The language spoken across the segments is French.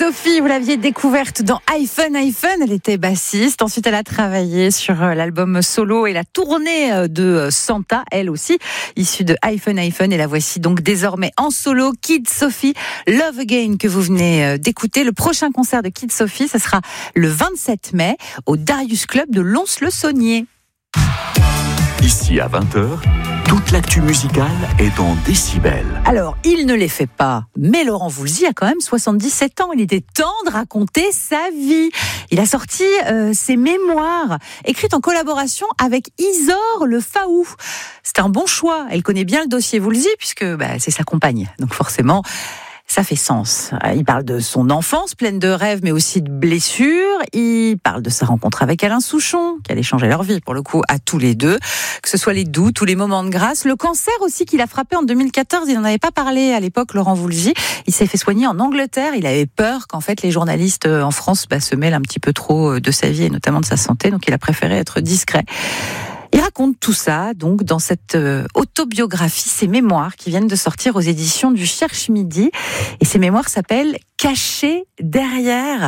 Sophie, vous l'aviez découverte dans iPhone. Elle était bassiste. Ensuite, elle a travaillé sur l'album solo et la tournée de Santa, elle aussi, issue de iPhone. Et la voici donc désormais en solo. Kid Sophie, Love Again, que vous venez d'écouter. Le prochain concert de Kid Sophie, ce sera le 27 mai au Darius Club de Lons-le-Saunier. Ici à 20h, toute l'actu musicale est en décibels. Alors, il ne les fait pas, mais Laurent Voulzy a quand même 77 ans. Il était temps de raconter sa vie. Il a sorti ses mémoires, écrites en collaboration avec Isor Le Faou. C'est un bon choix. Elle connaît bien le dossier Voulzy, puisque c'est sa compagne. Donc forcément, ça fait sens. Il parle de son enfance pleine de rêves, mais aussi de blessures. Il parle de sa rencontre avec Alain Souchon, qui allait changer leur vie, pour le coup, à tous les deux. Que ce soit les doutes, tous les moments de grâce. Le cancer aussi qu'il a frappé en 2014. Il n'en avait pas parlé à l'époque, Laurent Voulzy. Il s'est fait soigner en Angleterre. Il avait peur qu'en fait, les journalistes en France se mêlent un petit peu trop de sa vie et notamment de sa santé. Donc, il a préféré être discret. Il raconte tout ça, donc, dans cette autobiographie, ses mémoires qui viennent de sortir aux éditions du Cherche Midi. Et ces mémoires s'appellent « Caché derrière ».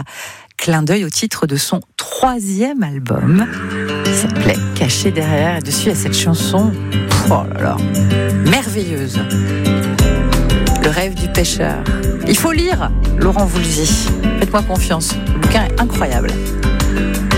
Clin d'œil au titre de son 3e album. Il s'appelait « Caché derrière ». Et dessus, il y a cette chanson, oh là là, merveilleuse. Le rêve du pêcheur. Il faut lire Laurent Voulzy. Faites-moi confiance. Le bouquin est incroyable.